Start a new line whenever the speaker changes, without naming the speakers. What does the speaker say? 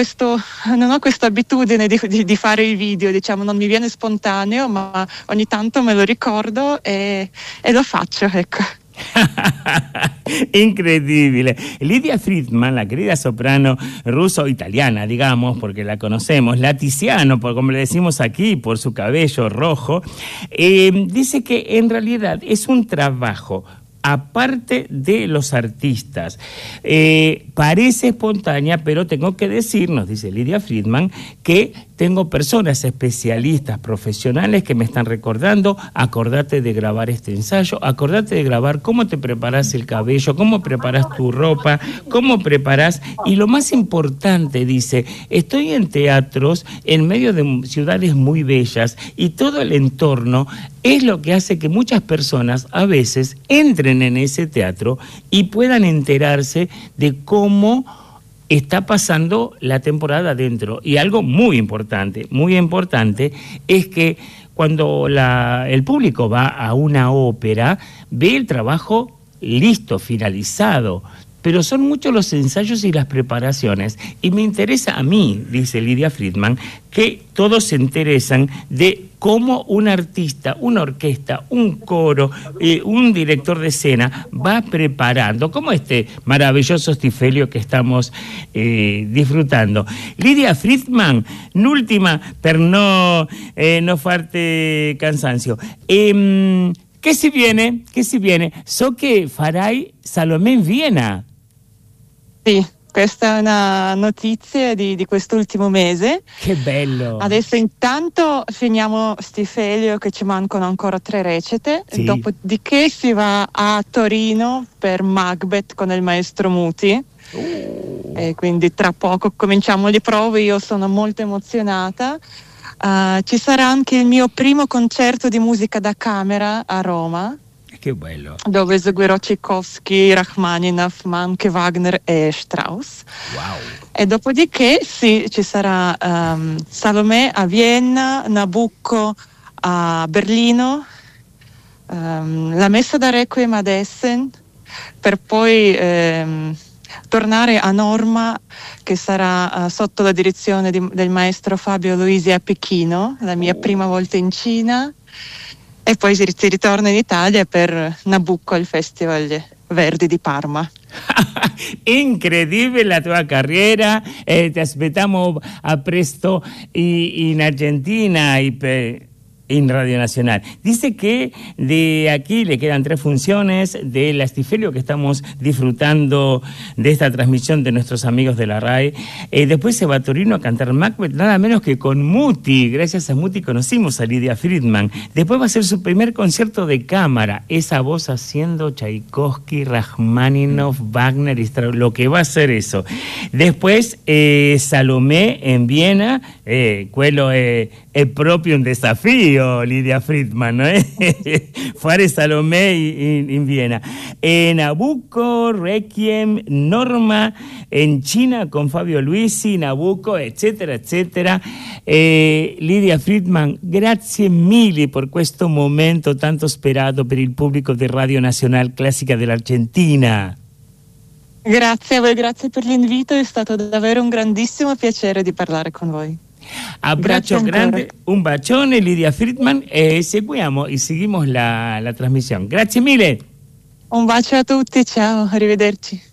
non ho questa abitudine di fare i video, diciamo, non mi viene spontaneo, ma ogni tanto me lo ricordo e lo faccio, ecco.
Increíble. Lydia Friedman, la querida soprano ruso-italiana, digamos, porque la conocemos, la Tiziano, como le decimos aquí, por su cabello rojo, dice que en realidad es un trabajo aparte de los artistas. Parece espontánea, pero tengo que decir, nos dice Lydia Friedman, que tengo personas especialistas, profesionales que me están recordando: acordate de grabar este ensayo, acordate de grabar cómo te preparas el cabello, cómo preparas tu ropa, cómo preparas, y lo más importante, dice, estoy en teatros en medio de ciudades muy bellas y todo el entorno es lo que hace que muchas personas a veces entren en ese teatro y puedan enterarse de cómo está pasando la temporada adentro. Y algo muy importante es que cuando el público va a una ópera, ve el trabajo listo, finalizado, pero son muchos los ensayos y las preparaciones. Y me interesa a mí, dice Lydia Friedman, que todos se interesan de cómo un artista, una orquesta, un coro, un director de escena va preparando, como este maravilloso Stifelio que estamos disfrutando. Lydia Friedman, l'ultima per no farti cansancio. Che si viene? So che farai Salomè in Vienna.
Sì, questa è una notizia di quest'ultimo mese.
Che bello!
Adesso intanto finiamo Stifelio, che ci mancano ancora 3 recite,
sì.
Dopodiché si va a Torino per Macbeth con il maestro Muti. E quindi tra poco cominciamo le prove, io sono molto emozionata. Ci sarà anche il mio primo concerto di musica da camera a Roma.
Che bello.
Dove eseguirò Tchaikovsky, Rachmaninoff, ma anche Wagner e Strauss.
Wow.
E dopodiché sì, ci sarà Salomè a Vienna, Nabucco a Berlino, la messa da Requiem ad Essen, per poi tornare a Norma, che sarà sotto la direzione del maestro Fabio Luisi a Pechino, la mia prima volta in Cina. E poi si ritorna in Italia per Nabucco al Festival Verdi di Parma.
Incredibile la tua carriera, te aspettiamo a presto in Argentina y en Radio Nacional. Dice que de aquí le quedan 3 funciones de la Stifelio que estamos disfrutando de esta transmisión de nuestros amigos de la RAE. Después se va a Torino a cantar Macbeth, nada menos que con Muti. Gracias a Muti conocimos a Lydia Friedman. Después va a ser su primer concierto de cámara, esa voz haciendo Tchaikovsky, Rachmaninoff, Wagner y Strauss, lo que va a ser eso. Después Salomè en Viena, quello è proprio un desafío, Lydia Friedman, ¿no? Fare Salomè in Viena. En Nabucco, Requiem, Norma, en China con Fabio Luisi, Nabucco, eccetera, eccetera. Lydia Friedman, grazie mille per questo momento tanto sperato per il pubblico di Radio Nacional Classica dell'Argentina.
Grazie a voi, grazie per l'invito, è stato davvero un grandissimo piacere di parlare con voi.
Abbraccio grande, un bacione Lydia Friedman, seguiamo y seguimos la trasmisión. Grazie mille.
Un bacio a tutti, ciao, arrivederci.